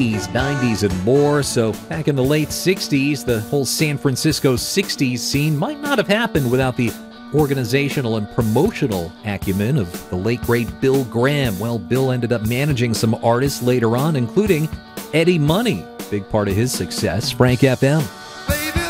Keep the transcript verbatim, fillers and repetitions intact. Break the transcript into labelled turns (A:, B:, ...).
A: eighties, nineties, and more. So back in the late sixties, the whole San Francisco sixties scene might not have happened without the organizational and promotional acumen of the late, great Bill Graham. Well, Bill ended up managing some artists later on, including Eddie Money, big part of his success. Frank F M.